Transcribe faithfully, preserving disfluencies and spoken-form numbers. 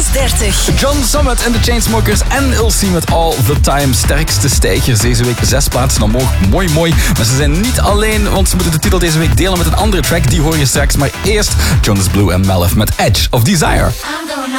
dertig. John Summit en de Chainsmokers en Ilse met All The Time. Sterkste stijgers deze week. Zes plaatsen omhoog. Mooi, mooi. Maar ze zijn niet alleen, want ze moeten de titel deze week delen met een andere track. Die hoor je straks. Maar eerst Jonas Blue en Malef met Edge of Desire. I'm gonna